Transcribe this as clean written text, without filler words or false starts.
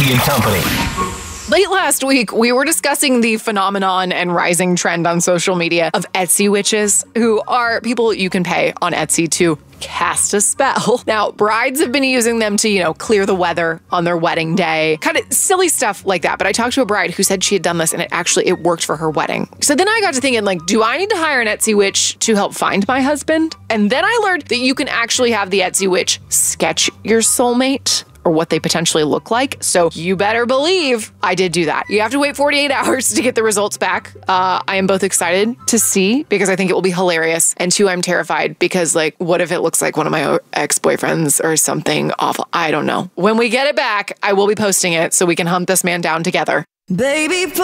Brady and Company. Late last week, we were discussing the phenomenon and rising trend on social media of Etsy witches, who are people you can pay on Etsy to cast a spell. Now, brides have been using them to, clear the weather on their wedding day. Kind of silly stuff like that. But I talked to a bride who said she had done this and it worked for her wedding. So then I got to thinking, do I need to hire an Etsy witch to help find my husband? And then I learned that you can actually have the Etsy witch sketch your soulmate, or what they potentially look like. So you better believe I did do that. You have to wait 48 hours to get the results back. I am both excited to see because I think it will be hilarious. And two, I'm terrified because what if it looks like one of my ex-boyfriends or something awful? I don't know. When we get it back, I will be posting it so we can hunt this man down together. Baby,